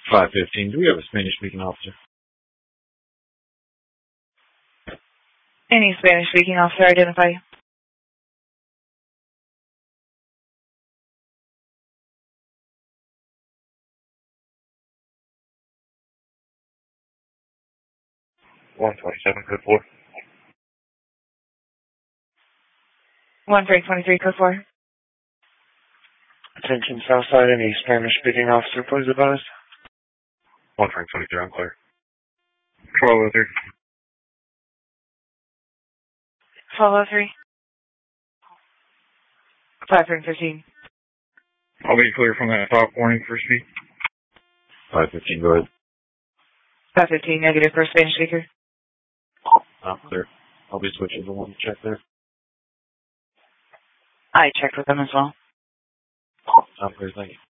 515. Do we have a Spanish-speaking officer? Any Spanish-speaking officer identify you? Code 4. 1323, code 4. Attention Southside, any Spanish-speaking officer, please advise. 1323, I'm clear. 1203. 1203. 515. I'll be clear from that top warning for speed. 515, go ahead. 515, negative for Spanish speaker. I'm clear. I'll be switching to one to check there. I checked with them as well. I'm clear, thank you.